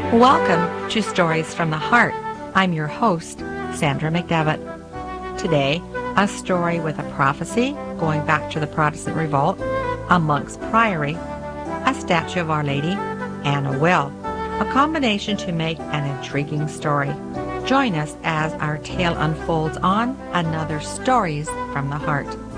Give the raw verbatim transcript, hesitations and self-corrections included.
Welcome to Stories from the Heart. I'm your host, Sandra McDevitt. Today, a story with a prophecy going back to the Protestant Revolt, a monk's priory, a statue of Our Lady, and a will. A combination to make an intriguing story. Join us as our tale unfolds on another Stories from the Heart.